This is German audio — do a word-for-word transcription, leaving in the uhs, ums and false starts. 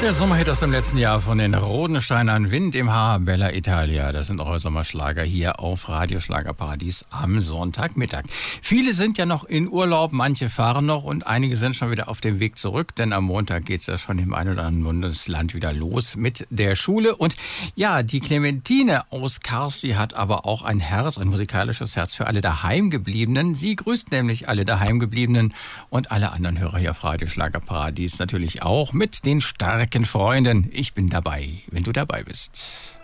Der Sommerhit aus dem letzten Jahr von den Rodensteinern, Wind im Haar, Bella Italia. Das sind eure Sommerschlager hier auf Radio Schlagerparadies am Sonntagmittag. Viele sind ja noch in Urlaub, manche fahren noch und einige sind schon wieder auf dem Weg zurück, denn am Montag geht's ja schon im einen oder anderen Bundesland wieder los mit der Schule. Und ja, die Clementine aus Kars, sie hat aber auch ein Herz, ein musikalisches Herz für alle Daheimgebliebenen. Sie grüßt nämlich alle Daheimgebliebenen und alle anderen Hörer hier auf Radio Schlagerparadies natürlich auch mit den starken Freunden. Ich bin dabei, wenn du dabei bist.